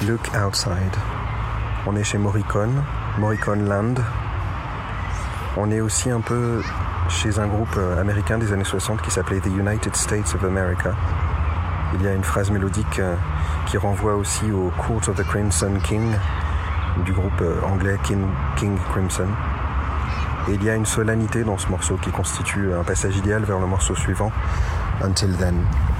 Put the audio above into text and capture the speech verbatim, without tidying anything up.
Look Outside. On est chez Morricone, Morricone Land. On est aussi un peu chez un groupe américain des années soixante qui s'appelait The United States of America. Il y a une phrase mélodique qui renvoie aussi au Court of the Crimson King du groupe anglais King, King Crimson. Et il y a une solennité dans ce morceau qui constitue un passage idéal vers le morceau suivant, Until Then.